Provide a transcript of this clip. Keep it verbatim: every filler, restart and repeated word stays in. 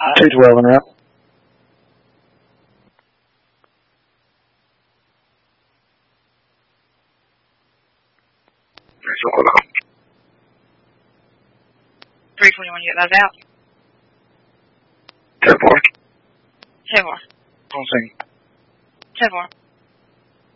two twelve and route. three twenty-one, you get those out? ten four. ten four. On scene. ten four.